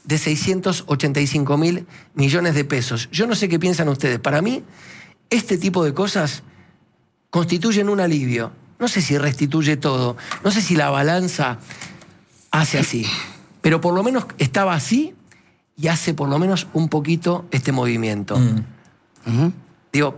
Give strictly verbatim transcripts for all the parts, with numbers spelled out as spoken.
de seiscientos ochenta y cinco mil millones de pesos. Yo no sé qué piensan ustedes. Para mí, este tipo de cosas constituyen un alivio. No sé si restituye todo, no sé si la balanza hace así, pero por lo menos estaba así y hace por lo menos un poquito este movimiento. Mm. Uh-huh. Digo,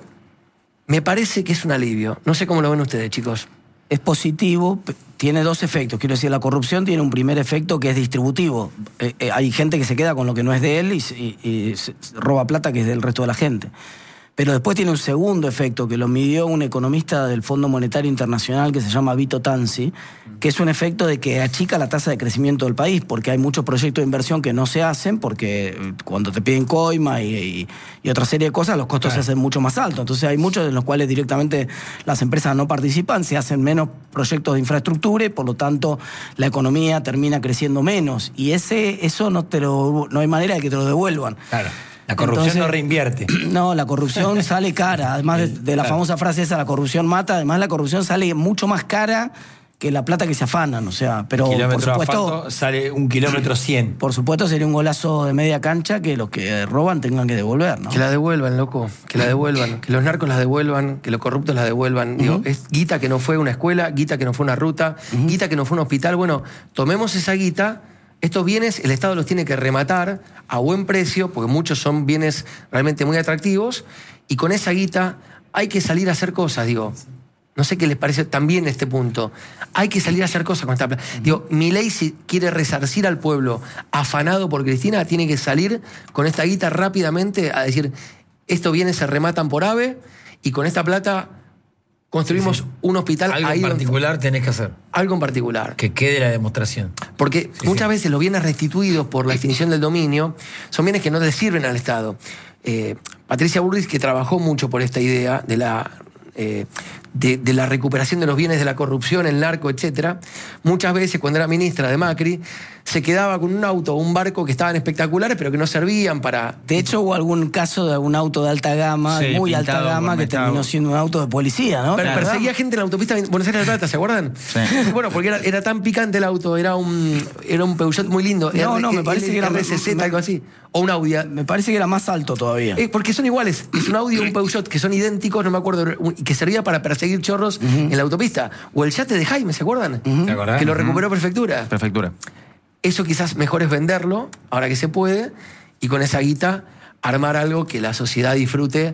me parece que es un alivio. No sé cómo lo ven ustedes, chicos. Es positivo, tiene dos efectos. Quiero decir, la corrupción tiene un primer efecto que es distributivo. Eh, eh, hay gente que se queda con lo que no es de él y, y, y roba plata que es del resto de la gente. Pero después tiene un segundo efecto que lo midió un economista del Fondo Monetario Internacional que se llama Vito Tanzi, que es un efecto de que achica la tasa de crecimiento del país, porque hay muchos proyectos de inversión que no se hacen, porque cuando te piden coima y, y, y otra serie de cosas, los costos claro. se hacen mucho más altos. Entonces hay muchos en los cuales directamente las empresas no participan, se hacen menos proyectos de infraestructura y por lo tanto la economía termina creciendo menos. Y ese eso no, te lo, no hay manera de que te lo devuelvan. Claro. La corrupción Entonces, no reinvierte. No, la corrupción sale cara. Además de, de la claro. famosa frase esa, la corrupción mata, además la corrupción sale mucho más cara que la plata que se afanan. O sea, pero kilómetro por supuesto asfalto sale un kilómetro cien. Por supuesto sería un golazo de media cancha que los que roban tengan que devolver, ¿no? Que la devuelvan, loco. Que la devuelvan. Que los narcos la devuelvan, que los corruptos la devuelvan. Uh-huh. Digo, es guita que no fue una escuela, guita que no fue una ruta, uh-huh. guita que no fue un hospital. Bueno, tomemos esa guita. Estos bienes el Estado los tiene que rematar a buen precio, porque muchos son bienes realmente muy atractivos, y con esa guita hay que salir a hacer cosas, digo. No sé qué les parece también este punto. Hay que salir a hacer cosas con esta plata. Digo, Milei, si quiere resarcir al pueblo afanado por Cristina, tiene que salir con esta guita rápidamente a decir, estos bienes se rematan por AVE, y con esta plata construimos sí, sí. un hospital. Algo ahí en particular donde... tenés que hacer. Algo en particular. Que quede la demostración. Porque sí, muchas sí. veces los bienes restituidos por la extinción del dominio son bienes que no le sirven al Estado. Eh, Patricia Bullrich, que trabajó mucho por esta idea de la, eh, de, de la recuperación de los bienes de la corrupción, el narco, etcétera, muchas veces cuando era ministra de Macri, se quedaba con un auto o un barco que estaban espectaculares, pero que no servían para... De hecho, hubo algún caso de un auto de alta gama, sí, muy alta gama, que metado. terminó siendo un auto de policía, ¿no? Pero claro. perseguía gente en la autopista Buenos Aires-La Plata, ¿se acuerdan? Sí. Bueno, porque era, era tan picante el auto, era un, era un Peugeot muy lindo. No, R, no, me parece R, que era... R C Z, algo así. O un Audi. Me parece que era más alto todavía. Eh, porque son iguales. Es un Audi y un Peugeot que son idénticos, no me acuerdo, y que servía para perseguir chorros uh-huh. en la autopista. O el yate de Jaime, ¿se acuerdan? Uh-huh. ¿Te acordás? Que lo recuperó uh-huh. Prefectura. Prefectura. Eso quizás mejor es venderlo, ahora que se puede, y con esa guita armar algo que la sociedad disfrute.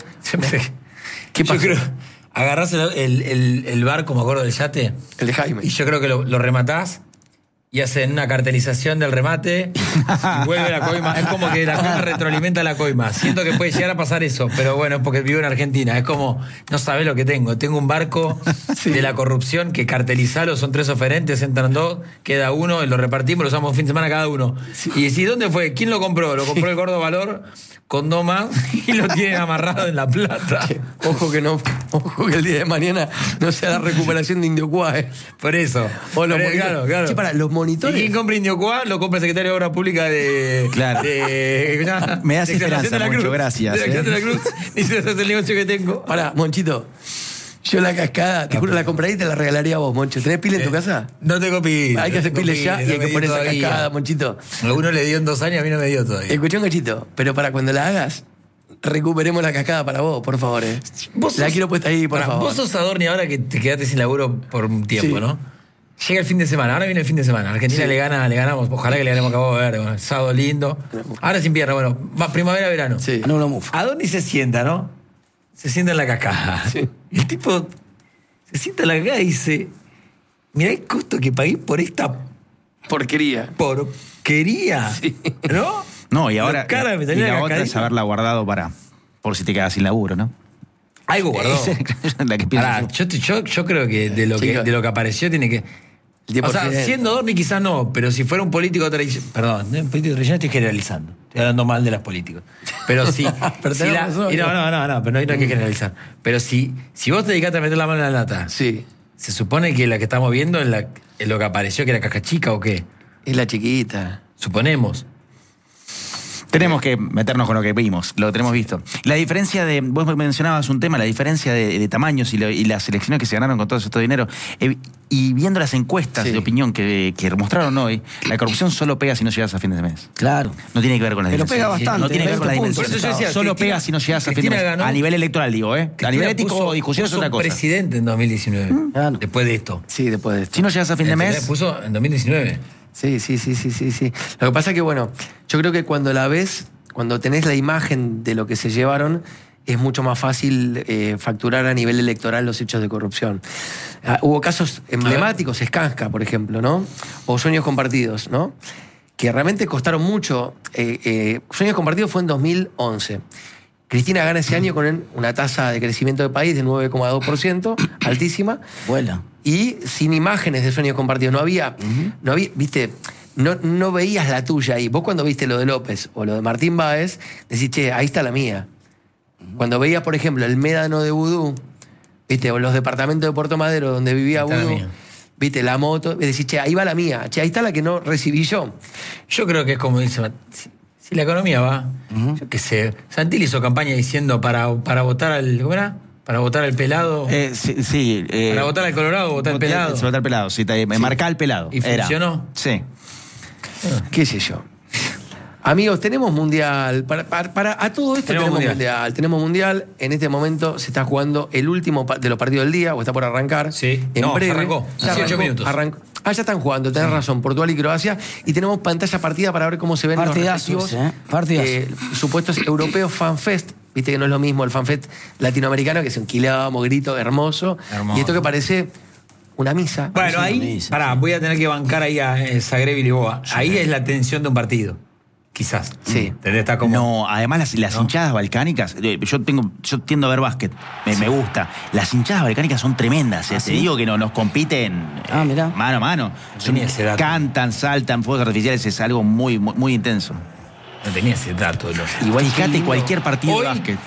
¿Qué pasa? Yo creo, agarrás el, el, el, el barco, me acuerdo del yate. El de Jaime. Y yo creo que lo, lo rematás y hacen una cartelización del remate y vuelve la coima. Es como que la coima retroalimenta la coima. Siento que puede llegar a pasar eso, pero bueno, es porque vivo en Argentina. Es como, no sabés lo que tengo. Tengo un barco sí. de la corrupción que cartelizalo, son tres oferentes, entran dos, queda uno, y lo repartimos, lo usamos un fin de semana cada uno. Sí. Y decís, ¿dónde fue? ¿Quién lo compró? Lo compró sí. el Gordo Valor con dos más y lo tienen amarrado en La Plata. Ojo que no, ojo que el día de mañana no sea la recuperación de Indiocuá, ¿eh? Por eso. O los Pero, claro, claro. Sí, para, los monitores. ¿Y quién compra Indiocuá? Lo compra el secretario de Obras Públicas de... Claro. De, Me das esperanza, Moncho, gracias. De la ¿eh? de la Cruz. Dice, ese es el negocio que tengo. Pará, Monchito. Yo la cascada, te juro, la compraría y te la regalaría a vos, Moncho. ¿Tenés pila en tu casa? No tengo pila. Hay que hacer pila ya y hay que poner esa cascada, Monchito. A uno le dio en dos años, a mí no me dio todavía. Escuché un cachito, pero para cuando la hagas, recuperemos la cascada para vos, por favor. Eh. ¿Vos la sos, quiero puesta ahí, por para, favor. Vos sos Adorni ahora que te quedaste sin laburo por un tiempo, sí. ¿no? Llega el fin de semana, ahora viene el fin de semana. Argentina sí. le gana, le ganamos, ojalá que le ganemos a Cabo Verde, bueno, sábado lindo. Ahora es invierno, bueno, más primavera, verano. Sí. No, no, muf. Adorni se sienta, ¿no? Se sienta en la cascada. Sí. Y el tipo se sienta en la cascada y dice, mirá el costo que pagué por esta porquería. Porquería. Sí. ¿No? No, y ahora cara y la, la otra es haberla guardado para por si te quedas sin laburo, ¿no? Algo guardó. la que Pará, yo, yo, yo creo que de lo que, de lo que apareció tiene que... O sea, siendo Adorni quizás no, pero si fuera un político tradicional... Perdón, un político tradicional estoy generalizando. Estoy hablando mal de los políticos. Pero si... pero si la, no, no, no, no, pero no hay, no hay que generalizar. Pero si, si vos te dedicaste a meter la mano en la lata, sí. ¿se supone que la que estamos viendo es, la, es lo que apareció, que era caja chica o qué? Es la chiquita. Suponemos. Tenemos que meternos con lo que vimos, lo tenemos visto. La diferencia de, vos mencionabas un tema, la diferencia de, de tamaños y, lo, y las elecciones que se ganaron con todo este dinero. Eh, y viendo las encuestas sí. de opinión que, que mostraron hoy, la corrupción solo pega si no llegas a fin de mes. Claro. No tiene que ver con las Pero dimensiones. pega bastante. No tiene que ver con las puntos. dimensiones. Por eso yo decía, solo Cristina, pega si no llegas a fin de mes. Ganó, a nivel electoral, digo, ¿eh? Cristina a nivel ético puso, o discusión es otra cosa. presidente en dos mil diecinueve, Mm, claro. después de esto. Sí, después de esto. Si no llegas a fin de mes... Puso en dos mil diecinueve. Sí, sí, sí, sí, sí, sí. Lo que pasa es que, bueno, yo creo que cuando la ves, cuando tenés la imagen de lo que se llevaron, es mucho más fácil eh, facturar a nivel electoral los hechos de corrupción. Ah, hubo casos emblemáticos, Skanska, por ejemplo, ¿no? O Sueños Compartidos, ¿no? Que realmente costaron mucho. Eh, eh, Sueños Compartidos fue en dos mil once. Cristina gana ese año con una tasa de crecimiento de país de nueve coma dos por ciento, altísima. Vuela. Y sin imágenes de Sueños Compartidos. No había, uh-huh. no había, viste, no, no veías la tuya ahí. Vos cuando viste lo de López o lo de Martín Báez, decís, che, ahí está la mía. Uh-huh. Cuando veías, por ejemplo, el médano de Vudú, viste, o los departamentos de Puerto Madero donde vivía Vudú, viste, la moto, decís, che, ahí va la mía. Che, ahí está la que no recibí yo. Yo creo que es como dice... Si la economía va, uh-huh. yo qué sé. Santilli hizo campaña diciendo para, para votar al. ¿Cómo era? Para votar al pelado. Eh, sí. sí eh, para votar al Colorado, votar al pelado. Votar al pelado, sí, sí. Marcar al pelado. ¿Y funcionó? Era. Sí. Ah. ¿Qué sé yo? Amigos, tenemos mundial. Para, para, para a todo esto tenemos, tenemos mundial. mundial. Tenemos mundial. En este momento se está jugando el último de los partidos del día, o está por arrancar. Sí. En no, breve. arrancó. Ya arrancó, dieciocho minutos. Arrancó. Ah, ya están jugando, tenés sí. razón, Portugal y Croacia. Y tenemos pantalla partida para ver cómo se ven Partidazos, los respectivos ¿eh? Partidazos. Eh, supuestos europeos FanFest. Viste que no es lo mismo el FanFest latinoamericano, que es un quilombo, grito, hermoso. hermoso. Y esto que parece una misa. Bueno, ahí, misa, pará, sí. voy a tener que bancar ahí a eh, Zagreb y Lisboa. Sí. Ahí es la tensión de un partido. Quizás. Sí. Está como... No, además las, las ¿no? hinchadas balcánicas, yo tengo, yo tiendo a ver básquet, me, sí. me gusta. Las hinchadas balcánicas son tremendas, ¿eh? ¿Ah, te sí? digo que no, nos compiten ah, eh, mano a mano. Son, cantan, saltan, fuegos artificiales, es algo muy, muy, muy intenso. No tenía ese dato. Los... Igual fíjate cualquier partido Hoy de básquet.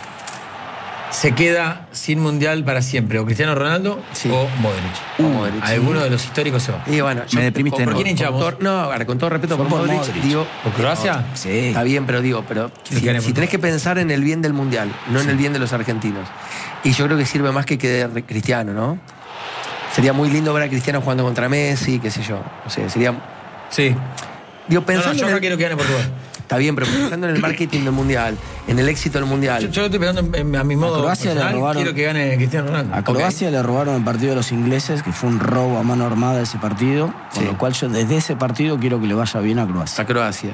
Se queda sin mundial para siempre, o Cristiano Ronaldo sí. o Modric. Uh, Modric. Alguno sí. de los históricos se va. Y bueno, me deprimiste. ¿Por quién hinchamos? Con todo, no, ahora, con todo respeto por, por Modric, Modric, digo. ¿Por Croacia? No, sí. Está bien, pero digo, pero si, si tenés que pensar en el bien del mundial, no sí. en el bien de los argentinos. Y yo creo que sirve más que quede Cristiano, ¿no? Sería muy lindo ver a Cristiano jugando contra Messi, qué sé yo. O sea, sería. Sí. Digo, pensando. No, no, yo en no el... quiero que gane Portugal. Está bien, pero pensando en el marketing del mundial, en el éxito del mundial. Yo, yo estoy pensando en, en, a mi modo. A Croacia personal, le robaron, quiero que gane Cristiano Ronaldo. A Croacia okay. le robaron el partido de los ingleses, que fue un robo a mano armada ese partido. Sí. Con lo cual yo desde ese partido quiero que le vaya bien a Croacia. A Croacia.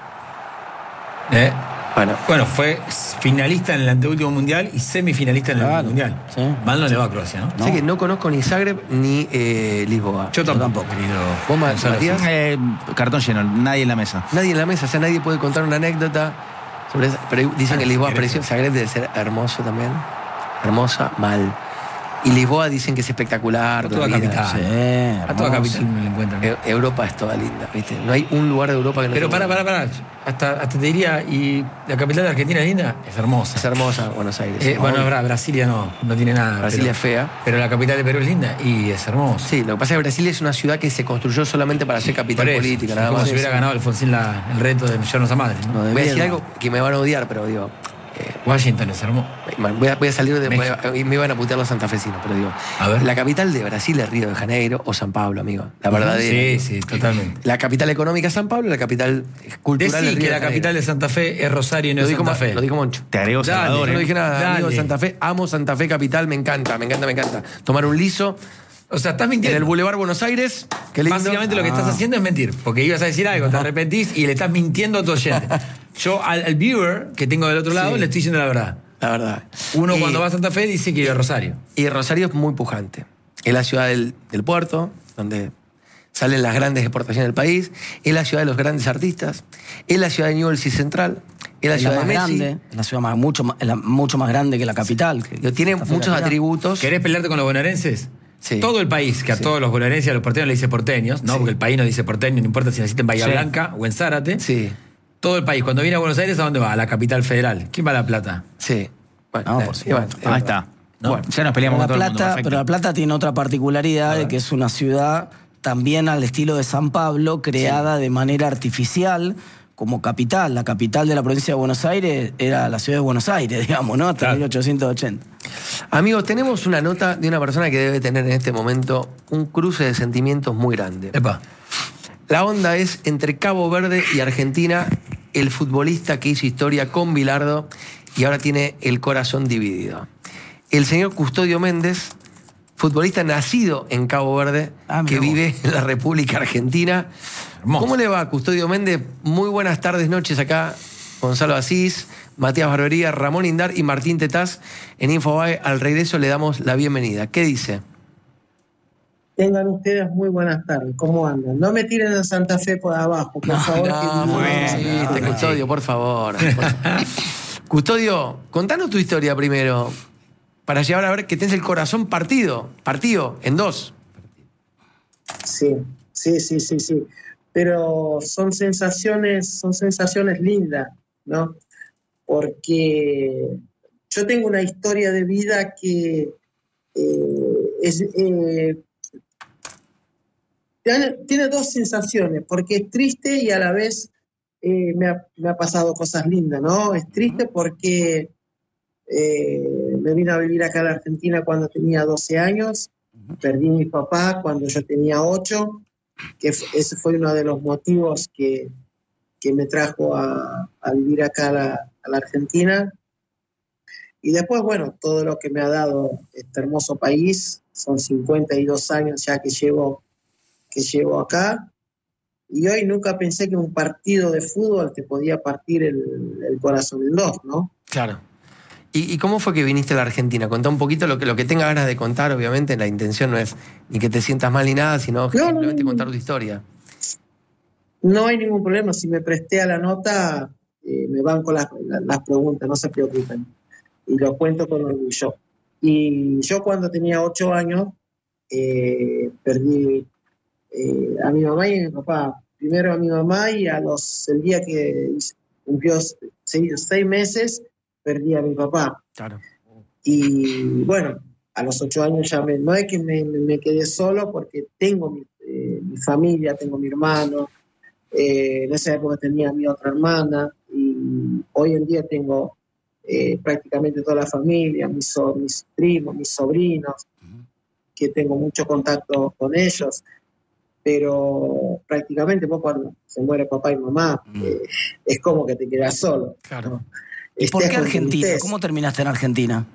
¿Eh? Bueno. bueno, fue finalista en el anteúltimo mundial y semifinalista en el claro, mundial. Sí. Mal no le va a Croacia, ¿no? no. Sé que no conozco ni Zagreb ni eh, Lisboa. Yo tampoco, querido. ¿Vos, Matías? Eh, cartón lleno, nadie en la mesa. Nadie en la mesa, o sea, nadie puede contar una anécdota sobre eso. Pero dicen que Lisboa es precioso. Zagreb debe ser hermoso también. Hermosa, mal. Y Lisboa dicen que es espectacular. A toda vida. capital. Sí, a toda capital me la encuentran. E Europa es toda linda, ¿viste? No hay un lugar de Europa que no Pero para, para, para. Hasta, hasta te diría, ¿y la capital de Argentina es linda? Es hermosa. Es hermosa, Buenos Aires. Eh, bueno, Bra Brasilia no, no tiene nada. Brasilia pero, es fea. Pero la capital de Perú es linda y es hermosa. Sí, lo que pasa es que Brasilia es una ciudad que se construyó solamente para ser capital eso, política, nada como más. si hubiera ganado Alfonsín la, el reto de llevarnos a madre. ¿no? No, voy a decir algo que me van a odiar, pero digo... Eh, Washington es hermoso. Voy a, voy a salir de... Voy a, y me iban a putear los santafesinos, pero digo... A ver. La capital de Brasil es Río de Janeiro o San Pablo, amigo. La verdad Sí, sí, totalmente. La capital económica es San Pablo, la capital cultural Decí es Río que de la capital de Santa Fe es Rosario y no lo es dijo, Santa Fe. Lo dijo Moncho. Te agrego Salvador. Yo no dije nada, Dale. amigo de Santa Fe. Amo Santa Fe capital, me encanta, me encanta, me encanta. Tomar un liso... O sea, estás mintiendo. En el Boulevard Buenos Aires, qué lindo. Básicamente lo que estás haciendo es mentir. Porque ibas a decir algo, te arrepentís y le estás mintiendo a tu oyente. Yo al, al viewer que tengo del otro lado sí. le estoy diciendo la verdad. La verdad. Uno y, cuando va a Santa Fe dice que iba a Rosario. Y Rosario es muy pujante. Es la ciudad del, del puerto, donde salen las grandes exportaciones del país. Es la ciudad de los grandes artistas. Es la ciudad de Newell's y Central. Es la es ciudad la de más Messi. Grande, es la ciudad más, mucho, más, la, mucho más grande que la capital. Que, tiene muchos atributos. ¿Querés pelearte con los bonaerenses? Sí. Todo el país, que a sí. todos los bonaerenses y a los porteños le dice porteños, ¿no? Sí. Porque el país no dice porteño, no importa si naciste en Bahía sí. Blanca o en Zárate. Sí. Todo el país, cuando viene a Buenos Aires, ¿a dónde va? A la capital federal. ¿Quién va a La Plata? Sí. Bueno, no, por sí, bueno, ahí está. ¿No? Bueno, ya nos peleamos la con todo Plata, el mundo. Perfecto. Pero La Plata tiene otra particularidad de que es una ciudad también al estilo de San Pablo, creada sí. de manera artificial como capital. La capital de la provincia de Buenos Aires era la ciudad de Buenos Aires, digamos, ¿no? Hasta claro. mil ochocientos ochenta. Amigos, tenemos una nota de una persona que debe tener en este momento un cruce de sentimientos muy grande. Epa. La onda es entre Cabo Verde y Argentina, el futbolista que hizo historia con Bilardo y ahora tiene el corazón dividido. El señor Custodio Méndez, futbolista nacido en Cabo Verde, ah, que vive en la República Argentina. Hermoso. ¿Cómo le va, Custodio Méndez? Muy buenas tardes, noches acá. Gonzalo Asís, Matías Barbería, Ramón Indar y Martín Tetaz. En Infobae, al regreso le damos la bienvenida. ¿Qué dice? Tengan ustedes muy buenas tardes. ¿Cómo andan? No me tiren a Santa Fe por abajo, por no, favor. No, que muy bien. Sí, no, este, Custodio, por favor. Por favor. Custodio, contanos tu historia primero, para llevar a ver que tenés el corazón partido, partido en dos. Sí, sí, sí, sí, sí. Pero son sensaciones, son sensaciones lindas, ¿no? Porque yo tengo una historia de vida que eh, es, eh, tiene dos sensaciones, porque es triste y a la vez eh, me, ha, me ha pasado cosas lindas, ¿no? Es triste porque eh, me vine a vivir acá a la Argentina cuando tenía doce años, perdí a mi papá cuando yo tenía ocho, que ese fue uno de los motivos que, que me trajo a, a vivir acá a la, a la Argentina. Y después, bueno, todo lo que me ha dado este hermoso país, son cincuenta y dos años ya que llevo, que llevo acá, y hoy nunca pensé que un partido de fútbol te podía partir el, el corazón en dos, ¿no? Claro. ¿Y, ¿Y cómo fue que viniste a la Argentina? Contá un poquito lo que, lo que tengas ganas de contar, obviamente. La intención no es ni que te sientas mal ni nada, sino no, simplemente no, contar tu historia. No hay ningún problema. Si me presté a la nota, eh, me van con las, las, las preguntas, no se preocupen. Y lo cuento con orgullo. Y yo cuando tenía ocho años, eh, perdí eh, a mi mamá y a mi papá. Primero a mi mamá y a los el día que cumplió seis, seis meses, perdí a mi papá. Claro. Y bueno, a los ocho años ya me, no es que me, me quedé solo porque tengo mi, eh, mi familia, tengo mi hermano. Eh, en esa época tenía a mi otra hermana y hoy en día tengo eh, prácticamente toda la familia, mis, so, mis primos, mis sobrinos, que tengo mucho contacto con ellos. Pero prácticamente vos cuando se muere papá y mamá, eh, es como que te quedas solo. Claro. ¿no? ¿Y por qué Argentina? ¿Cómo terminaste en Argentina?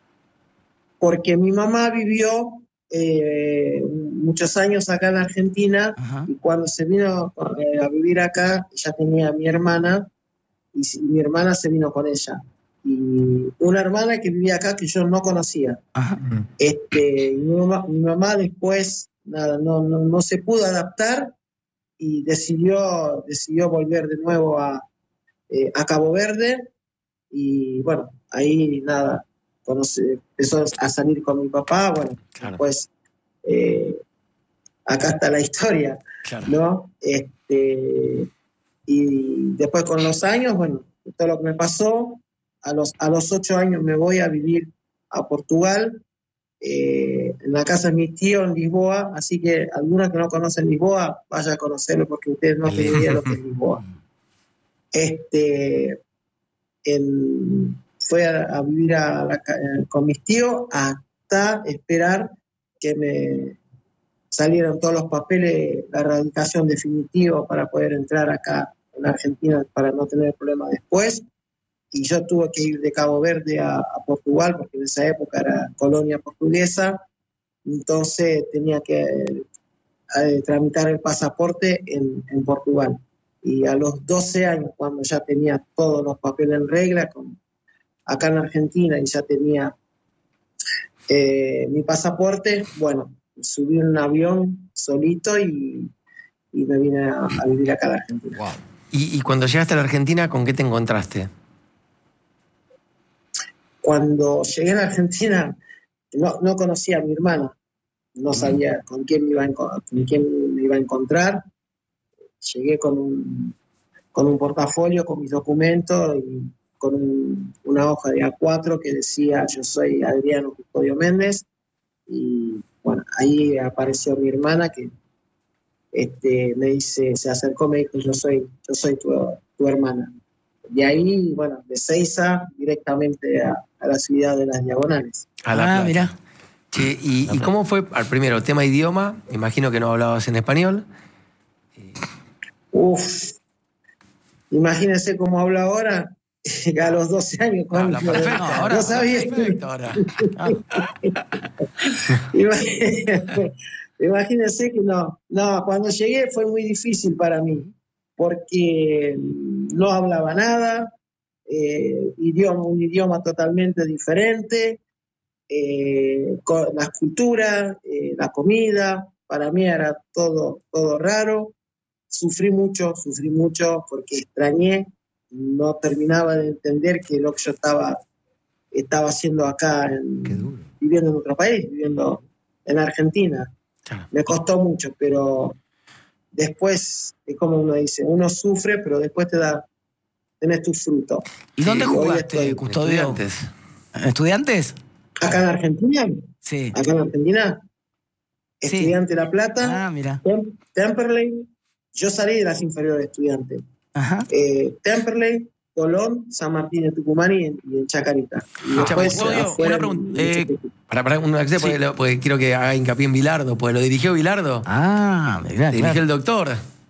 Porque mi mamá vivió eh, muchos años acá en Argentina. Ajá. Y cuando se vino a vivir acá, ella tenía a mi hermana y mi hermana se vino con ella. Y una hermana que vivía acá que yo no conocía. Ajá. Este, mi, mamá, mi mamá después nada, no, no, no se pudo adaptar y decidió, decidió volver de nuevo a, eh, a Cabo Verde. Y bueno, ahí nada, cuando se empezó a salir con mi papá, bueno, claro. Pues eh, acá está la historia, claro. ¿No? Este, y después con los años, bueno, todo lo que me pasó, a los, a los ocho años me voy a vivir a Portugal, eh, en la casa de mi tío en Lisboa, así que algunos que no conocen Lisboa, vaya a conocerlo porque ustedes no tienen idea de lo que es Lisboa. Este... En, fue a, a vivir a la, con mis tíos hasta esperar que me salieran todos los papeles, la radicación definitiva para poder entrar acá en Argentina para no tener problemas después. Y yo tuve que ir de Cabo Verde a, a Portugal porque en esa época era colonia portuguesa, entonces tenía que eh, tramitar el pasaporte en, en Portugal. Y a los doce años, cuando ya tenía todos los papeles en regla, con, acá en Argentina, y ya tenía eh, mi pasaporte, bueno, subí en un avión solito y, y me vine a, a vivir acá en Argentina. Wow. ¿Y, ¿Y cuando llegaste a la Argentina, con qué te encontraste? Cuando llegué a la Argentina, no, no conocía a mi hermana, no sabía con quién me iba a, con quién me iba a encontrar. Llegué con un, con un portafolio, con mis documentos y con un, una hoja de A cuatro que decía yo soy Adriano Custodio Méndez. Y bueno, ahí apareció mi hermana que este, me dice, se acercó, me dijo yo soy, yo soy tu, tu hermana. De ahí, bueno, de Seiza directamente a, a la ciudad de Las Diagonales. A La Plata. Ah, mirá. Che, ¿y, ¿y cómo fue, al primero, tema idioma? Me imagino que no hablabas en español. Uf, imagínense cómo habla ahora, a los doce años. Cuando Habla perfecto, no, ahora. no sabía. Perfecto, ahora. Imagínense, imagínense que no, no, cuando llegué fue muy difícil para mí, porque no hablaba nada, eh, idioma, un idioma totalmente diferente, eh, con las culturas, eh, la comida, para mí era todo, todo raro. Sufrí mucho, sufrí mucho porque extrañé, no terminaba de entender que lo que yo estaba, estaba haciendo acá, en, viviendo en otro país, viviendo en Argentina. Claro. Me costó mucho, pero después, es como uno dice, uno sufre, pero después te da, tenés tu fruto. ¿Y dónde Sí, hoy jugaste, estoy- Custodio? Estudiantes. ¿Estudiantes? Acá en Argentina, Sí. acá en Argentina, Sí. Estudiante de La Plata, Ah, mira. Tem- Temperley, yo salí de las inferiores de Estudiantes. Ajá. Eh, Temperley, Colón, San Martín de Tucumán y en, y en Chacarita. Y después, Custodio, afuera, una pregunta, en- eh, Para, para un acceso, porque, lo- porque quiero que haga hincapié en Bilardo, porque lo dirigió Bilardo. Ah, mirá, Dirigió claro. el doctor.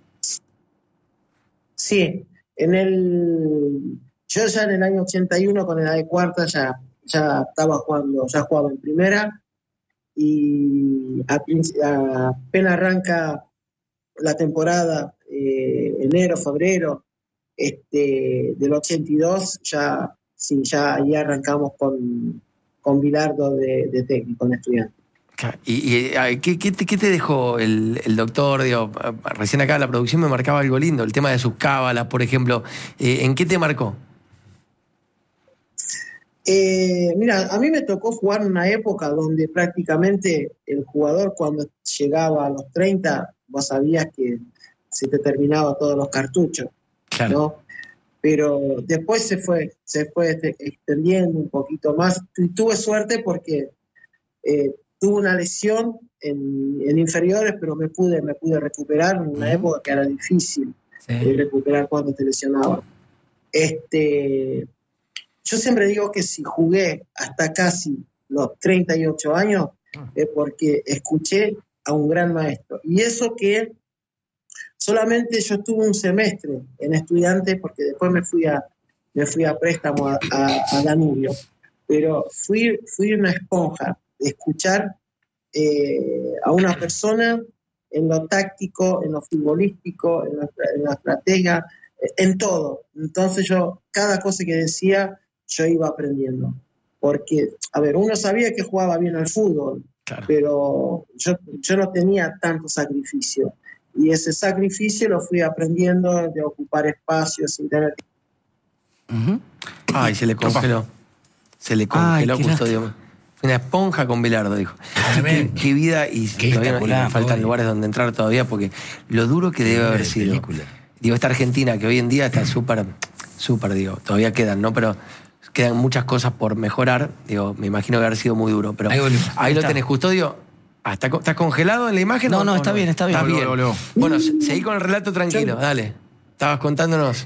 Sí, en el. Yo ya en el año ochenta y uno, con edad de cuarta, ya, ya estaba jugando, ya jugaba en primera. Y a- a- apenas arranca la temporada, eh, enero, febrero, este, del ochenta y dos, ya, sí, ya ahí arrancamos con, con Bilardo de, de técnico en Estudiantes. ¿Y, y, ay, ¿qué, qué te, qué te dejó el, el doctor? Digo, recién acá la producción me marcaba algo lindo, el tema de sus cábalas, por ejemplo. Eh, ¿En qué te marcó? Eh, mira, a mí me tocó jugar en una época donde prácticamente el jugador, cuando llegaba a los treinta, vos sabías que se te terminaba todos los cartuchos, Claro. ¿no? Pero después se fue, se fue este- extendiendo un poquito más. Y tuve suerte porque eh, tuve una lesión en, en inferiores, pero me pude, me pude recuperar en una Ujú. época que era difícil Sí. eh, recuperar cuando te lesionaba. Este, yo siempre digo que si jugué hasta casi los treinta y ocho años es porque escuché a un gran maestro. Y eso que solamente yo estuve un semestre en Estudiantes, porque después me fui a, me fui a préstamo a, a, a Danubio. Pero fui, fui una esponja de escuchar eh, a una persona en lo táctico, en lo futbolístico, en la, en la estrategia, en todo. Entonces yo, cada cosa que decía, yo iba aprendiendo. Porque, a ver, uno sabía que jugaba bien al fútbol, Claro. pero yo, yo no tenía tanto sacrificio. Y ese sacrificio lo fui aprendiendo de ocupar espacios sin tener... Ujú. Ay, se le congeló. Se le congeló, Ay, qué Custodio. Fue una esponja con Bilardo, dijo. Qué, Tremendo. qué vida, y Qué todavía no- y espectacular, nos faltan Poli. lugares donde entrar todavía, porque lo duro que debe haber de sido. película. Digo, esta Argentina que hoy en día está súper, súper, digo, todavía quedan, ¿no? Pero quedan muchas cosas por mejorar. Digo, me imagino que haber sido muy duro. Pero Ahí ahí, volvimos. lo está. tenés, Custodio. Ah, ¿está co- ¿Estás congelado en la imagen? No, o- no, o está bien, está bien. Está Volvió, bien. volvió. Bueno, se- seguí con el relato tranquilo, dale. Estabas contándonos.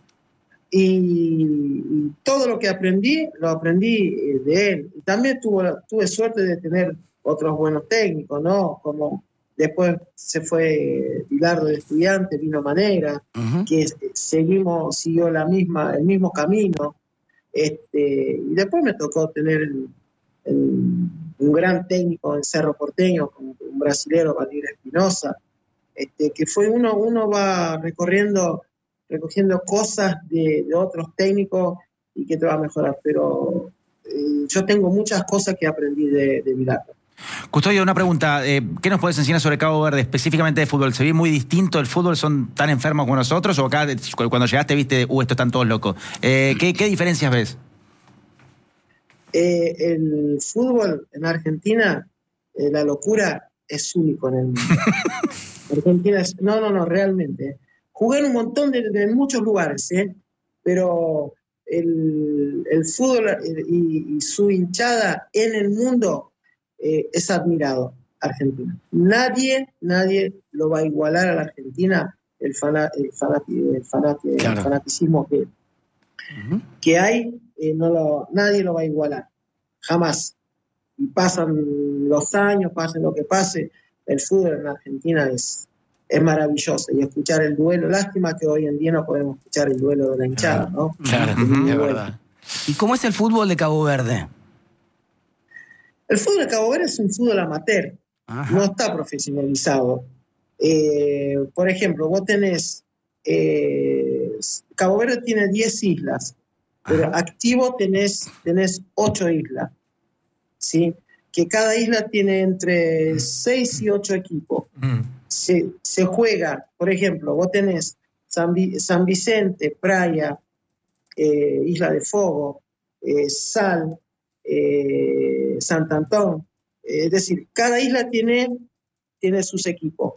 Y, y todo lo que aprendí, lo aprendí eh, de él. Y también tuve, tuve suerte de tener otros buenos técnicos, ¿no? Como después se fue Bilardo de Estudiante, vino Manera, Ujú. que es- seguimos, siguió la misma, el mismo camino. Este, y después me tocó tener el- el- un gran técnico en Cerro Porteño, como un brasilero, Valdir Espinosa, este, que fue uno, uno va recorriendo, recogiendo cosas de, de otros técnicos y que te va a mejorar. Pero eh, yo tengo muchas cosas que aprendí de, de Bilardo. Custodio, una pregunta. eh, ¿Qué nos puedes enseñar sobre Cabo Verde, específicamente de fútbol? ¿Se ve muy distinto el fútbol? ¿Son tan enfermos como nosotros? ¿O acá, cuando llegaste, viste, uh, estos están todos locos? Eh, ¿qué, ¿Qué diferencias ves? Eh, el fútbol en Argentina, eh, la locura es único en el mundo. Argentina es, no, no, no, realmente. Jugué en un montón de, de muchos lugares, ¿eh? Pero el, el fútbol eh, y, y su hinchada en el mundo eh, es admirado, Argentina. Nadie, nadie lo va a igualar a la Argentina el, fana, el, fanati, el, fanati, claro. el fanaticismo que, uh-huh. que hay, eh, no lo, nadie lo va a igualar, jamás. Y pasan los años, pase lo que pase, el fútbol en Argentina es, es maravilloso. Y escuchar el duelo, lástima que hoy en día no podemos escuchar el duelo de la hinchada, ¿no? Claro, uh-huh. es verdad. ¿Y cómo es el fútbol de Cabo Verde? El fútbol de Cabo Verde es un fútbol amateur, Ajá. no está profesionalizado. Eh, por ejemplo, vos tenés, eh, Cabo Verde tiene diez islas, pero Ajá. activo tenés, tenés ocho islas, ¿sí? Que cada isla tiene entre seis y ocho equipos. Mm. Se, se juega, por ejemplo, vos tenés San, San Vicente, Praia, eh, Isla de Fogo, eh, Sal, eh, Sant Antón, eh, es decir, cada isla tiene, tiene sus equipos.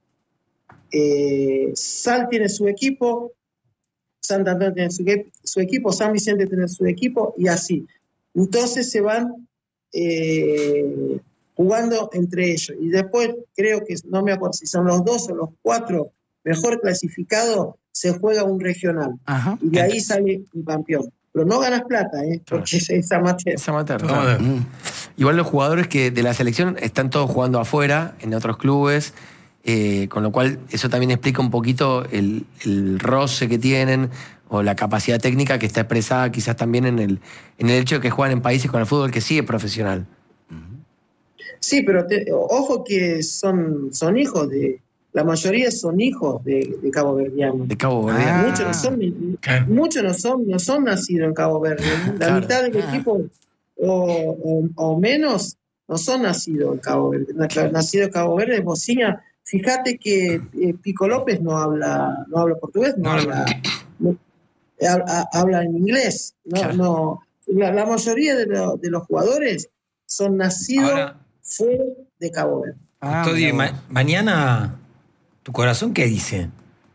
Eh, Sal tiene su equipo, Sant Antón tiene su, su equipo, San Vicente tiene su equipo y así. Entonces se van eh, jugando entre ellos. Y después creo que, no me acuerdo si son los dos o los cuatro mejor clasificados, se juega un regional. Ajá. Y de ahí sale un campeón. Pero no ganas plata, ¿eh? Porque es, es amateur. Es amateur. No. Mm. Igual los jugadores que de la selección están todos jugando afuera, en otros clubes, eh, con lo cual eso también explica un poquito el, el roce que tienen o la capacidad técnica que está expresada quizás también en el, en el hecho de que juegan en países con el fútbol que sí es profesional. Sí, pero te, ojo que son, son hijos de... La mayoría son hijos de, de Cabo Verdeano. De Cabo Verde. Ah, muchos no son, claro. muchos no son, no son nacidos en Cabo Verde. La claro. mitad del equipo o, o, o menos no son nacidos en Cabo Verde. Claro. Nacido en Cabo Verde es Bocina. Fíjate que eh, Pico López no habla, no habla portugués, no, no habla, no, habla, habla en inglés. No, claro. no. La, la mayoría de, lo, de los jugadores son nacidos Ahora, fuera de Cabo Verde. Ah, Todi, ma- mañana. ¿Tu corazón qué dice?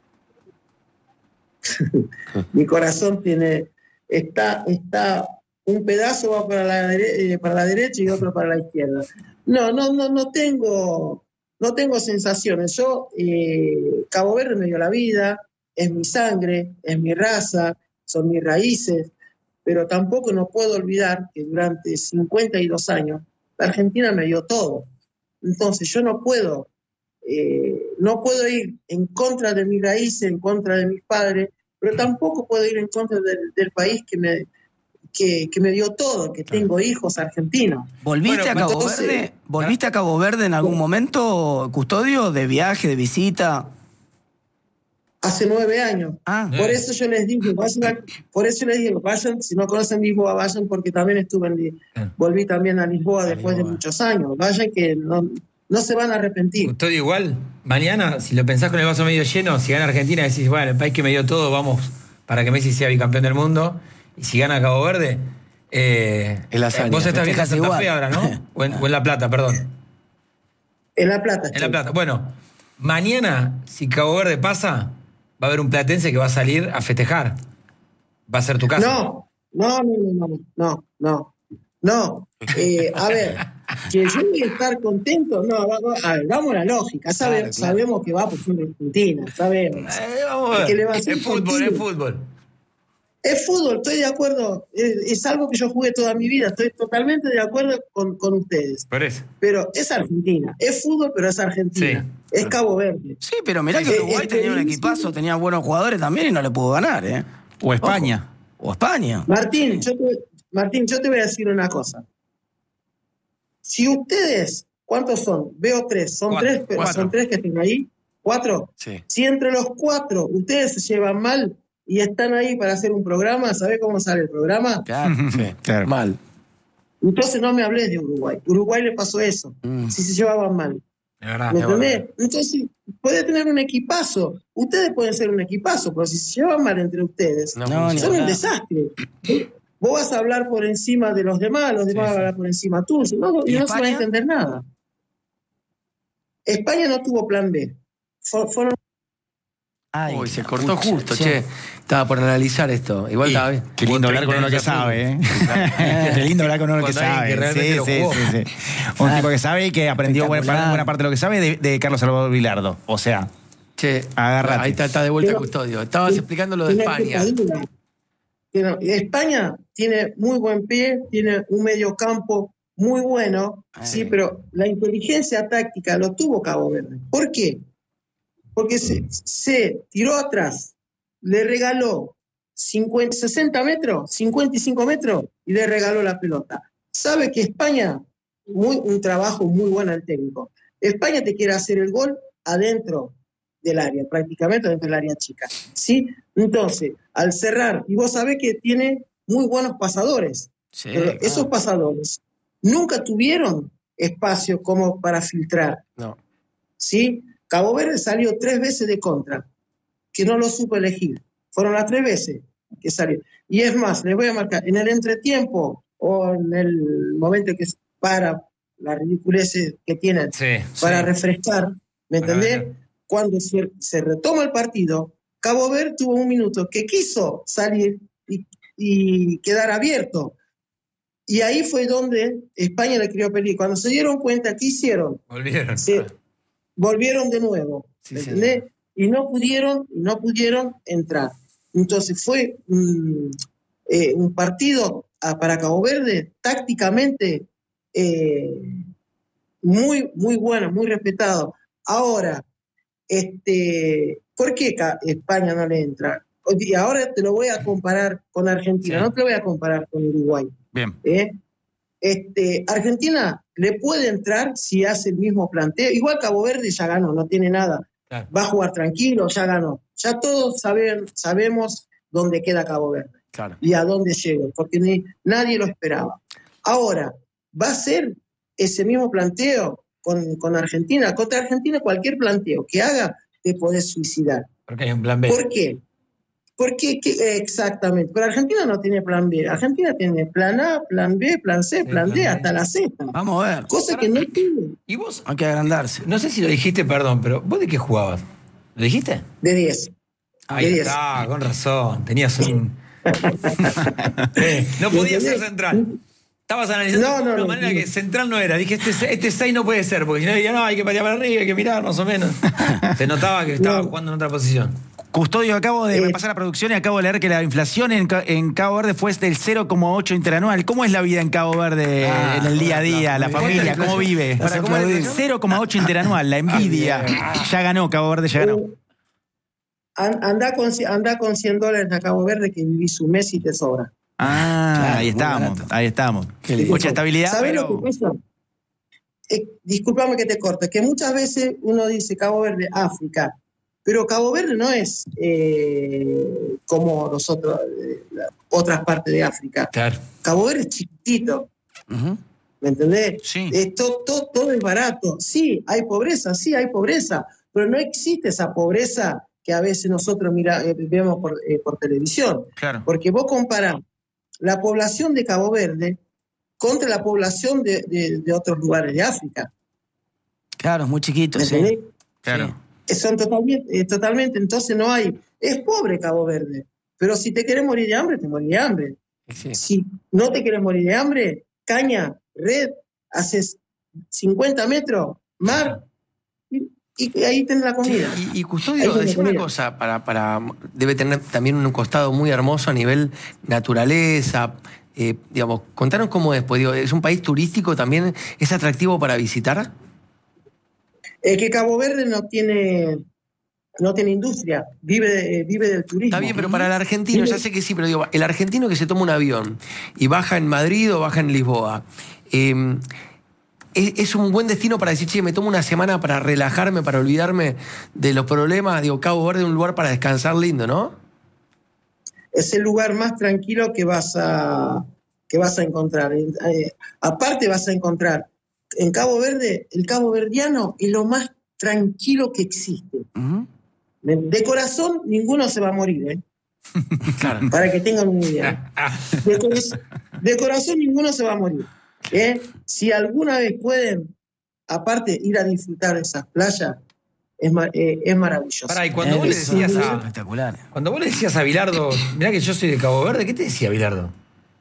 Mi corazón tiene, está, está, un pedazo va para la, dere, para la derecha y otro para la izquierda. No, no, no, no tengo, no tengo sensaciones. Yo, eh, Cabo Verde me dio la vida, es mi sangre, es mi raza, son mis raíces, pero tampoco no puedo olvidar que durante cincuenta y dos años la Argentina me dio todo. Entonces yo no puedo Eh, no puedo ir en contra de mis raíces, en contra de mis padres, pero tampoco puedo ir en contra del, del país que me, que, que me dio todo, que tengo hijos argentinos. ¿Volviste bueno, a Cabo entonces, Verde? ¿Volviste a Cabo Verde en algún momento, Custodio, de viaje, de visita? Hace nueve años. Ah, por eso yo les digo, vayan, por eso les digo, vayan, si no conocen Lisboa, vayan, porque también estuve en, volví también a Lisboa a después Lisboa. de muchos años. Vayan que no... No se van a arrepentir. Todo igual, mañana, si lo pensás con el vaso medio lleno, si gana Argentina, decís, bueno, el país que me dio todo, vamos para que Messi sea bicampeón del mundo. Y si gana Cabo Verde, eh, el hazaña, vos estás viendo Santa igual. Fe ahora, ¿no? O en, o en La Plata, perdón. En La Plata. En La Plata. Bueno, mañana, si Cabo Verde pasa, va a haber un platense que va a salir a festejar. Va a ser tu caso. No, no, no, no, no, no. No, eh, a ver, que yo voy a estar contento, no, a ver, vamos a la lógica, Sabe, claro, claro. sabemos que va por ser Argentina, sabemos. Eh, vamos a ver, que le va a es fútbol, es fútbol. Es fútbol, estoy de acuerdo, es, es algo que yo jugué toda mi vida, estoy totalmente de acuerdo con, con ustedes. Por eso. Pero es Argentina, es fútbol, pero es Argentina, sí. es Cabo Verde. Sí, pero mirá que Uruguay eh, tenía un equipazo, tenía buenos jugadores también y no le pudo ganar, ¿eh? O España. Ojo. O España. Martín, sí. yo te... Martín, yo te voy a decir una cosa. Si ustedes, ¿cuántos son? Veo tres, son cuatro, tres, pero son tres que están ahí. ¿Cuatro? Sí. Si entre los cuatro ustedes se llevan mal y están ahí para hacer un programa, ¿sabés cómo sale el programa? Claro, sí, claro. Mal. Entonces no me hables de Uruguay. Uruguay le pasó eso, mm. si se llevaban mal. Verdad, ¿Me entendés? Entonces, puede tener un equipazo. Ustedes pueden ser un equipazo, pero si se llevan mal entre ustedes, no, son no, un no. desastre. Vos vas a hablar por encima de los demás, los demás sí, van a hablar por encima tuyo, ¿no? Y, y no se va a entender nada. España no tuvo plan B. For, fueron... Ay, Uy, se cortó pucha, justo, che. che. Estaba por analizar esto. Igual y, estaba bien. Qué lindo hablar con uno que sabe, ¿eh? Qué lindo hablar con uno que sabe. Que sí, sí, sí, sí. Un tipo que sabe y que aprendió buena, buena parte de lo que sabe de, de Carlos Salvador Vilardo. O sea... Che, Agarrate. ahí está, está de vuelta Pero- Custodio. Estabas explicando lo de Tiene España. que- tiene- España tiene muy buen pie, tiene un mediocampo muy bueno, Ay. sí, pero la inteligencia táctica lo tuvo Cabo Verde. ¿Por qué? Porque se, se tiró atrás, le regaló cincuenta, sesenta metros, cincuenta y cinco metros y le regaló la pelota. Sabe que España, muy, un trabajo muy bueno al técnico. España te quiere hacer el gol adentro del área, prácticamente dentro del área chica. ¿Sí? Entonces, al cerrar, y vos sabés que tiene muy buenos pasadores, Sí, pero claro. esos pasadores nunca tuvieron espacio como para filtrar. No. ¿Sí? Cabo Verde salió tres veces de contra, que no lo supo elegir. Fueron las tres veces que salió. Y es más, les voy a marcar, en el entretiempo o en el momento que para la ridiculez que tienen Sí, para sí. refrescar, ¿me Para entendés? ver. Cuando se, se retoma el partido, Cabo Verde tuvo un minuto que quiso salir y, y quedar abierto. Y ahí fue donde España le crió peligro. Cuando se dieron cuenta, ¿qué hicieron? Volvieron. Se volvieron de nuevo, Sí, ¿me sí. entendés? Y no pudieron, y no pudieron entrar. Entonces fue mm, eh, un partido ah, para Cabo Verde tácticamente eh, muy, muy bueno, muy respetado. Ahora, este, ¿por qué ca- España no le entra? Y ahora te lo voy a comparar con Argentina, Sí. no te lo voy a comparar con Uruguay. Bien. ¿eh? Este, Argentina le puede entrar si hace el mismo planteo. Igual Cabo Verde ya ganó, no tiene nada. Claro. Va a jugar tranquilo, ya ganó. Ya todos saben, sabemos dónde queda Cabo Verde Claro. y a dónde llega, porque ni, nadie lo esperaba. Ahora, ¿va a ser ese mismo planteo con, con Argentina? Contra Argentina cualquier planteo que haga te podés suicidar. Porque hay un plan B. ¿Por qué? Porque qué? Exactamente. Pero Argentina no tiene plan B. Argentina tiene plan A, plan B, plan C, Sí, plan plan D, B. hasta la Z. Vamos a ver. Cosa que no tiene ¿Y vos? Hay que agrandarse. No sé si lo dijiste, perdón, pero ¿vos de qué jugabas? ¿Lo dijiste? de diez. Ahí De diez. está, con razón. Tenías un. Eh, no podía ser central. Estabas analizando No, de no, una no, manera no. que central no era. Dije, este, este seis no puede ser, porque si no diría, no, hay que patear para arriba, hay que mirar más o menos. Se notaba que estaba No. jugando en otra posición. Custodio, acabo de Eh, pasar la producción y acabo de leer que la inflación en, Ca- en Cabo Verde fue del cero coma ocho interanual. ¿Cómo es la vida en Cabo Verde Ah, en el día a día, muy la bien. familia? ¿Cómo vive? Para, ¿cómo es la inflación? cero coma ocho interanual, la envidia. Ya ganó, Cabo Verde ya ganó. Uh, an- Anda con, ci- anda con cien dólares a Cabo Verde que vivís un mes y te sobra. Ah, Claro, ahí muy estamos, barato. ahí estamos. lindo. Mucha estabilidad, ¿Sabés lo pero... que pasa? Eh, discúlpame que te corte, que muchas veces uno dice Cabo Verde, África, pero Cabo Verde no es eh, como nosotros, eh, la- otras partes de África. Claro. Cabo Verde es chiquitito, Ujú. ¿me entendés? Sí. Eh, to- to- todo es barato. Sí, hay pobreza, sí, hay pobreza, pero no existe esa pobreza que a veces nosotros mira, eh, vemos por, eh, por televisión. Claro. Porque vos comparás la población de Cabo Verde contra la población de, de- de otros lugares de África. Claro, es muy chiquito, ¿Me sí. entendés? Claro. Sí. Eh, Son totalmente, eh, totalmente, entonces no hay. Es pobre Cabo Verde, pero si te querés morir de hambre, te morís de hambre. Sí. Si no te querés morir de hambre, caña, red, haces cincuenta metros, mar, y, y ahí tenés la comida. Y, y Ahí Custodio, tenés decime una comida. cosa, para, para, debe tener también un costado muy hermoso a nivel naturaleza. Eh, digamos, contanos cómo es, pues, digo, ¿es un país turístico también? ¿Es atractivo para visitar? Es que Cabo Verde no tiene, no tiene industria, vive, de- vive del turismo. Está bien, pero para el argentino, ya sé que sí, pero digo, el argentino que se toma un avión y baja en Madrid o baja en Lisboa, eh, ¿es, es un buen destino para decir, che, me tomo una semana para relajarme, para olvidarme de los problemas? Digo, Cabo Verde es un lugar para descansar lindo, ¿no? Es el lugar más tranquilo que vas a, que vas a encontrar. Eh, aparte vas a encontrar en Cabo Verde, el Cabo Verdiano es lo más tranquilo que existe. Ujú. De corazón, ninguno se va a morir, ¿eh? Claro. Para que tengan una idea. De, coraz- de corazón, ninguno se va a morir. ¿eh? Si alguna vez pueden, aparte, ir a disfrutar de esas playas, es, ma- eh, es maravilloso. Pará, y cuando vos le Eh, son decías a. espectaculares. Cuando vos le decías a Bilardo, mirá que yo soy de Cabo Verde, ¿qué te decía Bilardo?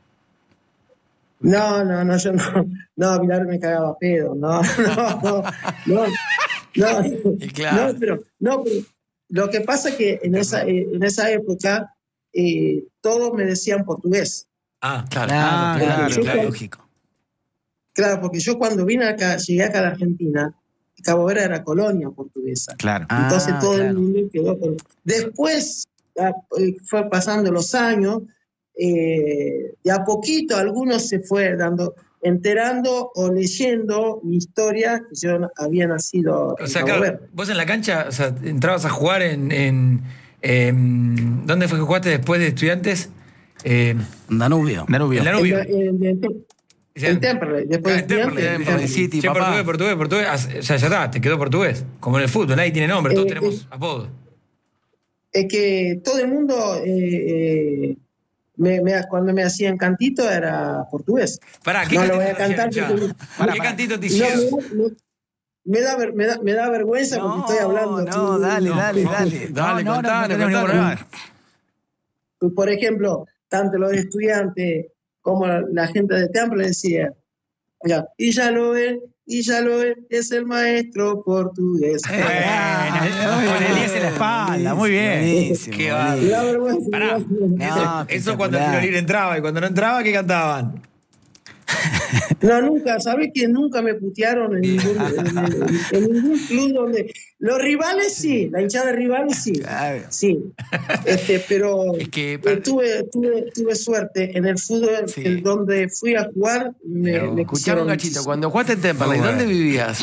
No, no, no, yo no. No, Pilar me cagaba pedo. No, no, no. No, no, Y claro. no, pero, no, pero, lo que pasa es que en esa, en esa época eh, todos me decían portugués. Ah, Claro, Ah, claro, claro, claro, claro. lógico. Claro, porque yo cuando vine acá, llegué acá a la Argentina, Cabo Verde era colonia portuguesa. Claro. Entonces Ah, todo claro. el mundo quedó con... Después ah, eh, fue pasando los años, eh, de a poquito algunos se fue dando, enterando o leyendo mi historia, que yo había nacido o en sea, Cabo claro, Verde. vos en la cancha, o sea, entrabas a jugar en, en, en- ¿dónde fue que jugaste después de Estudiantes? Eh, Danubio. Danubio. en Danubio. En, en, en, en Temperley, después Ah, de en Temperley, Estudiantes, en Temperley. City, Che, papá. portugués, portugués, portugués. Ah, o sea, ya está, te quedó portugués. Como en el fútbol, nadie tiene nombre, todos Eh, tenemos eh. apodos. Es que todo el mundo, eh, eh, me, me- cuando me hacían cantito era portugués. Pará, ¿qué No lo cantito voy a te hacían, cantar Chá? porque- Pará, ¿Qué cantito te No, hicieron? me, me- me da, ver- me, da, me da vergüenza porque estoy hablando. No, así. dale, dale, no, dale. Dale, no, no, no contanos, tenemos ningún contanos. problema. Por ejemplo, tanto los estudiantes como la gente de Temple decía, ya, y ya lo ven, y ya lo ven, es el maestro portugués. Bueno, con el diez en la espalda, muy bien. Buenísimo, Qué buenísimo. Me da vergüenza. Pará. me da- No, Eso, eso cuando el espectacular. tiro libre entraba, y cuando no entraba, ¿qué cantaban? No, nunca, ¿sabes que nunca me putearon en ningún, en, en- en ningún club donde... Los rivales sí, la hinchada de rivales sí, Claro. sí. Este, pero Es que- eh, tuve, tuve, tuve suerte en el fútbol, Sí. en donde fui a jugar, me, Pero, me Escuchame quisieron un cachito, muchísimo. cuando jugaste en Temperley, Muy ¿dónde bueno. vivías?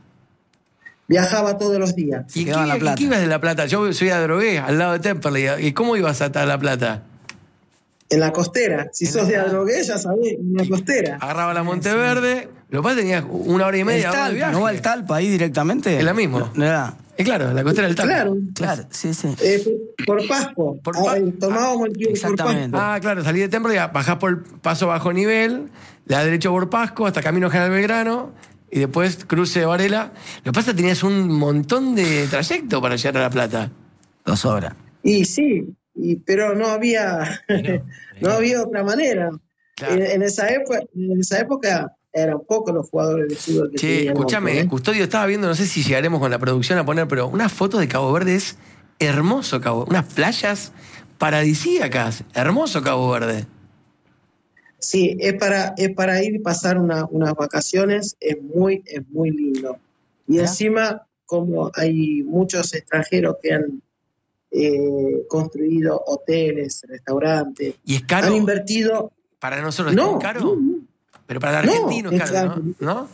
Viajaba todos los días. ¿Y en quedaba en La qué, Plata. qué ibas de La Plata? Yo soy de Adrogué, al lado de Temperley. ¿Y cómo ibas hasta La Plata? En la costera. Si En sos de la- Adrogué, ya sabés, en la costera. Agarraba la Monteverde, lo que pasa es que tenías una hora y El media hora de Talpa, viaje. ¿no va al Talpa ahí directamente? Es la misma. No era. Eh, claro, la costera del Talpa. Claro, Claro, sí, sí. eh, por Pasco. Por Ah, Pa- eh, tomábamos el tiempo por Exactamente. Pasco. Ah, claro, salí de Temperley, bajás por Paso Bajo Nivel, le das derecho por Pasco hasta Camino General Belgrano y después cruce de Varela. Lo que pasa es que tenías un montón de trayecto para llegar a La Plata. Dos horas. Y sí, y, pero no había, no, había otra manera. Claro. En, en esa época, en esa época eran pocos los jugadores de fútbol que Che, tenían escúchame, auto, ¿eh? Custodio, estaba viendo, no sé si llegaremos con la producción a poner, pero una foto de Cabo Verde es hermoso, Cabo unas playas paradisíacas, hermoso Cabo Verde. Sí, es para, es para ir y pasar una- unas vacaciones, es muy, es muy lindo. Y ¿Ya? encima, como hay muchos extranjeros que han eh, construido hoteles, restaurantes, Y es caro, han invertido... para nosotros No, es caro, no, no. pero para el No, argentino es es caro, caro. ¿no? ¿No?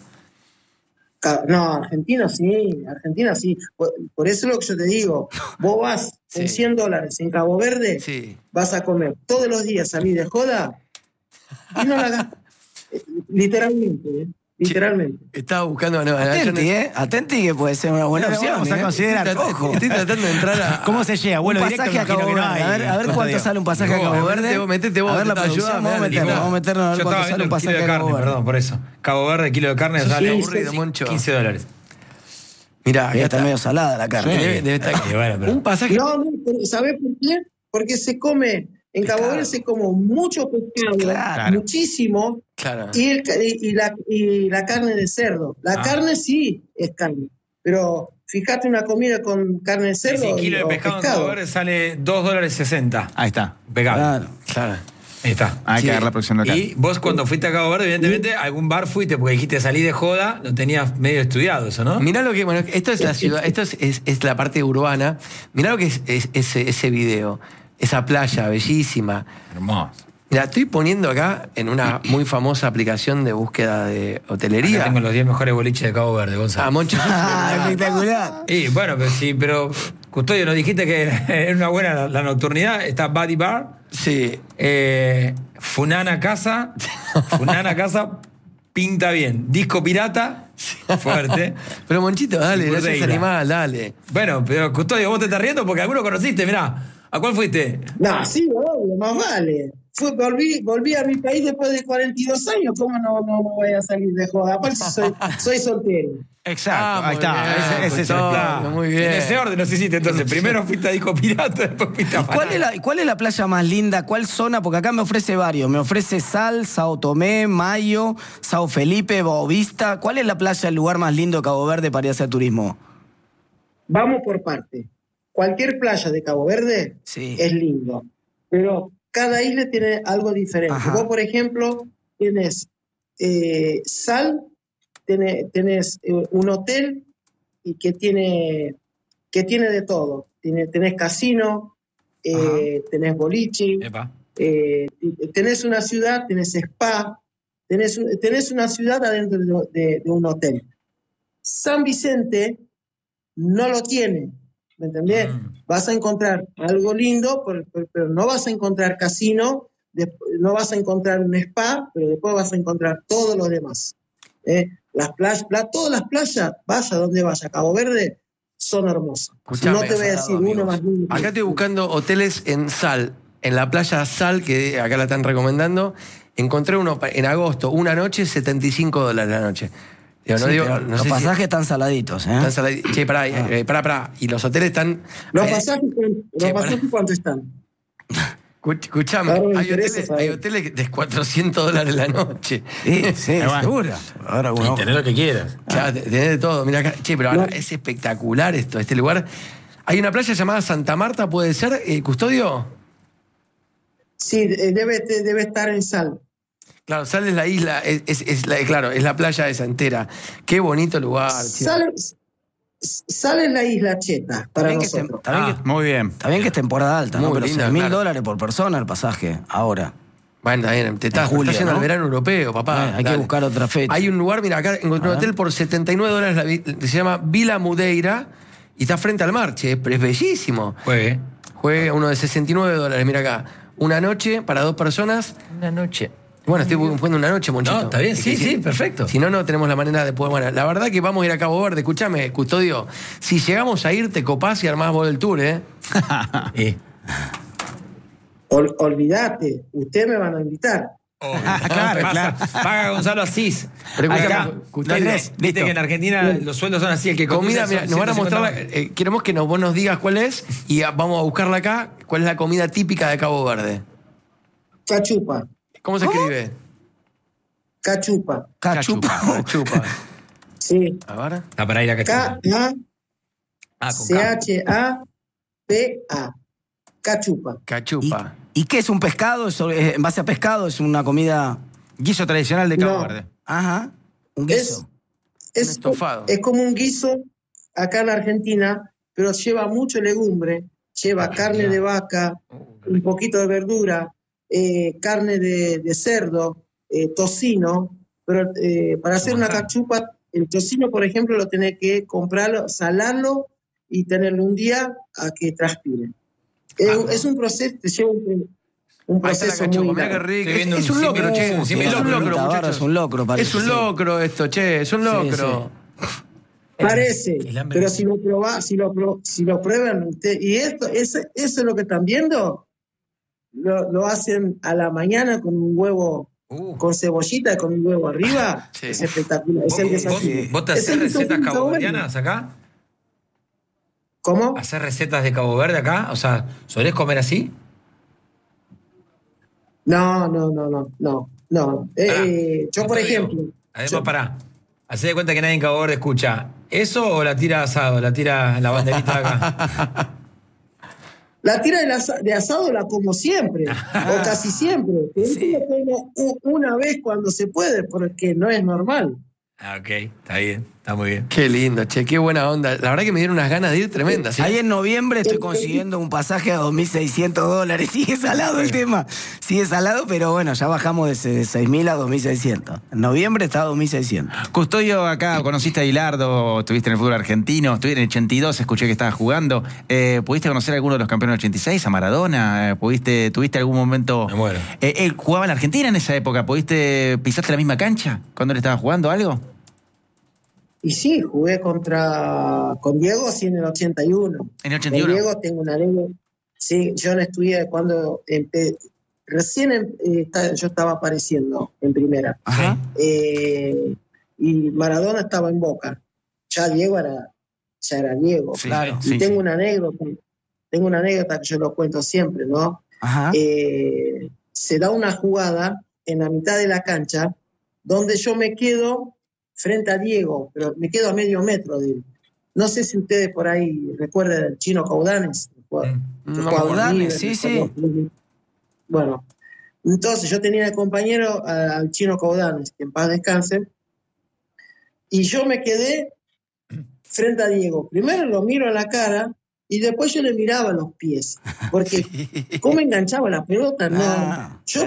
Ca- No, Argentina sí, Argentina sí. Por, por eso es lo que yo te digo. Vos vas con Sí. cien dólares en Cabo Verde, Sí. vas a comer todos los días, salir de joda y no la gastas. Eh, Literalmente, ¿eh? Literalmente. Estaba buscando... No, Atenti, ¿eh? Atenti que puede ser una buena Bueno, opción. vamos a ¿eh? considerar. Estoy, Ojo. estoy tratando de entrar a... ¿Cómo se llega? Un Vuelo directo, pasaje me a Cabo imagino que no Verde. hay. A ver, a ver Costa cuánto Diego. sale un pasaje a Vos, Cabo metete Verde. vos, metete vos, a ver te la está producción, ayudando, vamos a dale, meternos, Nico. vamos a meternos a ver Yo cuánto estaba sale viendo un el kilo pasaje de a Cabo carne, Verde. perdón, por eso. Cabo Verde, kilo de carne Sos sale aburrido, Moncho. quince dólares. Mirá, acá Ya está. está medio salada la carne. Debe, debe estar- Sí, bueno, pero- Un pasaje... No, no, pero ¿sabés por qué? Porque se come, en Cabo Pescado. Verde se come mucho pescado, Claro. muchísimo, Claro. y, el, ca- y, y la, y la carne de cerdo. La Ah. carne sí es carne, pero fíjate una comida con carne de Sí, cerdo sí, kilo de o pescado, en pescado. Cabo Verde sale dos dólares sesenta. Ahí está. Pegado. Claro. Claro. Ahí está. Hay Sí. que dar la producción local. Y vos cuando fuiste a Cabo Verde, evidentemente, a algún bar fuiste porque dijiste salí de joda, lo tenías medio estudiado eso, ¿no? Mirá lo que, bueno, esto es la ciudad, esto es, es- es la parte urbana. Mirá lo que es, es- ese, ese video, esa playa bellísima. Hermoso. La estoy poniendo acá en una muy famosa aplicación de búsqueda de Acá hotelería. tengo los diez mejores boliches de Cabo Verde, Ah, Gonzalo. Moncho. Ah, espectacular. Y bueno, pero sí, pero Custodio, nos dijiste que era una buena la, la nocturnidad. Está Buddy Bar, Sí. eh, Funana Casa, Funana Casa pinta bien. Disco Pirata, fuerte. Pero Monchito, dale, Y no seas Cordeira. animal, dale. Bueno, pero Custodio, vos te estás riendo porque alguno conociste, mirá. ¿A cuál fuiste? No, sí, obvio, más vale. Fue, volví, volví a mi país después de cuarenta y dos años, ¿cómo no, no, no voy a salir de joda? Aparte soy, soy soltero. Exacto, Ah, ahí muy está. bien, ese, ese es el Custodio, plan. muy bien. En ese orden nos hiciste entonces. Primero fuiste a Disco Pirata, después fuiste a ¿Y cuál, es la, y ¿Cuál es la playa más linda? ¿Cuál zona? Porque acá me ofrece varios. Me ofrece Sal, Sao Tomé, Mayo, Sao Felipe, Boavista. ¿Cuál es la playa, el lugar más lindo de Cabo Verde para ir a hacer turismo? Vamos por parte. cualquier playa de Cabo Verde Sí. es lindo, pero cada isla tiene algo diferente. Ajá. Vos, por ejemplo, tienes eh, Sal, tenés, tenés eh, un hotel y que tiene, que tiene de todo. Tiene, tenés casino, eh, tenés boliche, Epa. eh, tenés una ciudad, tenés spa, tenés, tenés una ciudad adentro de, de, de un hotel. San Vicente no lo tiene, ¿me entendés? Mm. Vas a encontrar algo lindo, pero, pero- pero no vas a encontrar casino, de- no vas a encontrar un spa, pero después vas a encontrar todo lo demás. ¿eh? Las playas, la- todas las playas, vaya donde vaya, Cabo Verde, son hermosas. Escuchame, no te voy a decir amigos. uno más lindo. Acá estoy buscando hoteles en Sal, en la playa Sal, que acá la están recomendando. Encontré uno pa- en agosto, una noche, setenta y cinco dólares la noche. Digo, no Sí, digo, pero no los sé si- pasajes están saladitos, ¿eh? están saladi- Che, pará, eh, pará, pará. Y los hoteles están. Los eh, pasajes, los che, pasajes pará. ¿cuánto están? Escuch- Escuchame, Ahora me hay interesa hoteles, saber. hay hoteles de cuatrocientos dólares la noche. Sí, sí, bueno. seguro. Ahora, bueno, Y tenés lo que quieras. Ya, te- tenés de todo. Mira acá. Che, pero ahora No. es espectacular esto, este lugar. Hay una playa llamada Santa Marta, ¿puede ser, eh, Custodio? Sí, eh, debe, debe estar en Sal. Claro, Sal es la isla, es, es- es la, claro, es la playa esa entera. Qué bonito lugar, tío. Sal, Sal es la isla cheta para bien que esté- nosotros. está bien Ah, muy bien. Está bien que es temporada alta, ¿no? Muy Pero linda, seis mil claro. dólares por persona el pasaje ahora. Bueno, está bien, te estás, julio, estás yendo ¿no? al verano europeo, papá. Bueno, hay que Dale. buscar otra fecha. Hay un lugar, mira, acá encontré A un ver. hotel por setenta y nueve dólares, la vi- se llama Vila Mudeira, y está frente al mar, che, pero es bellísimo. Juegue. Juegue uno de sesenta y nueve dólares, mira acá. Una noche para dos personas. Una noche. Bueno, estoy poniendo una noche, Monchito. No, está bien, Es sí, que sí, perfecto. Si no, no tenemos la manera de poder. Bueno, la verdad que vamos a ir a Cabo Verde. Escúchame, Custodio. Si llegamos a ir, te copás y armás vos el tour, ¿eh? Y- Ol- olvídate, ustedes me van a invitar. Oh, Claro, pasa- claro. Paga Gonzalo Asís. Pero Acá, escúchame, Custodio, lo tenés. Viste que en Argentina los sueldos son así. El que conduce Comida, son mira, nos van a ciento mostrar. cincuenta la- eh, queremos que nos, vos nos digas cuál es y a- vamos a buscarla acá. ¿Cuál es la comida típica de Cabo Verde? Cachupa, ¿Cómo se escribe? cachupa, Cachupa. Chupa. sí. A ver. Está para ir a Cachupa. K-A-C-H-A-P-A. Ah, con K. Cachupa. ¿Y, Cachupa. ¿Y qué es un pescado? ¿Es eh, en base a pescado? ¿Es una comida...? Guiso tradicional de Cabo No. Verde. Ajá. Un Es, guiso. es, Un estofado. es como un guiso acá en Argentina, pero lleva mucho legumbre, lleva carne de vaca, un poquito de verdura, eh, carne de, de cerdo, eh, tocino, pero eh, para hacer una cachupa, el tocino, por ejemplo, lo tenés que comprarlo, salarlo y tenerlo un día a que transpire. Es, Ah. es un proceso, te lleva un, un Ahí está la proceso cachupa, muy mirá qué largo. rico. Estoy Es, viendo es un un locro, símil- che. un símil Es un locro. locro, Tabarra, muchachos. es un locro, parece. Es un sí. locro esto, che. Es un locro. Parece, El hambre pero que- si lo probá, si lo, pro- si lo prueban usted, y esto, ese- eso es lo que están viendo, lo, lo hacen a la mañana con un huevo, Uh. con cebollita, con un huevo arriba, Sí. es espectacular. Es ¿Vos, el vos- desayuno. vos te Es haces el recetas desayuno caboverdianas acá? ¿Cómo? ¿Hacer recetas de Cabo Verde acá? O sea, ¿solés comer así? No, no, no, no, no, no. Eh, Pará, eh, yo, no por te digo. ejemplo, Además, yo- pará. Hacé de cuenta que nadie en Cabo Verde escucha. ¿Eso o la tira asado? ¿La tira la banderita de acá? la tira de, asa- de asado la como siempre, o casi siempre. Pero Sí. yo lo como u- una vez cuando se puede, porque no es normal. Ah, ok, está bien, está muy bien. Qué lindo, che. Qué buena onda. La verdad que me dieron unas ganas de ir tremendas. ¿eh? Ahí en noviembre estoy consiguiendo un pasaje a dos mil seiscientos dólares. Sigue salado el tema. Sigue salado, pero bueno, ya bajamos de seis mil a dos mil seiscientos. En noviembre está a dos mil seiscientos. Custodio, acá conociste a Hilardo, estuviste en el fútbol argentino, estuviste en el ochenta y dos, escuché que estabas jugando. Eh, ¿Pudiste conocer a alguno de los campeones del ochenta y seis, a Maradona? Eh, ¿Pudiste, ¿Tuviste algún momento...? Me muero. Eh, ¿Él jugaba en la Argentina en esa época? ¿Pudiste, pisaste la misma cancha cuando él estaba jugando algo? Y sí, jugué contra con Diego sí en el ochenta y uno. En el ochenta y uno. Con Diego tengo una anécdota. Sí, yo no estudié cuando empe- recién em- eh, está- yo estaba apareciendo en primera. Ajá. Eh, y Maradona estaba en Boca. Ya Diego era, ya era Diego. Sí, Claro. Y sí, tengo sí. una anécdota, tengo una anécdota que yo lo cuento siempre, ¿no? Ajá. Eh, se da una jugada en la mitad de la cancha donde yo me quedo frente a Diego, pero me quedo a medio metro de él. No sé si ustedes por ahí recuerdan el Chino Caudanes. No, Caudanes, sí, sí. Bueno, entonces yo tenía de compañero al Chino Caudanes, que en paz descanse, y yo me quedé frente a Diego. Primero lo miro a la cara y después yo le miraba los pies, porque sí. ¿Cómo enganchaba la pelota? No, Ah. yo